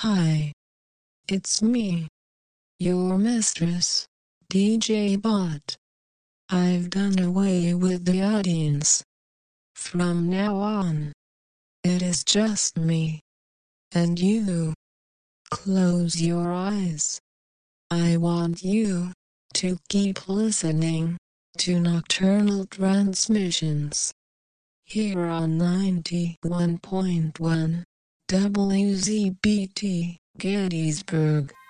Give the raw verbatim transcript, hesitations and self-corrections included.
Hi, it's me, your mistress, D J Bot. I've done away with the audience. From now on, it is just me and you. Close your eyes. I want you to keep listening to Nocturnal Transmissions here on ninety-one point one W Z B T Gettysburg.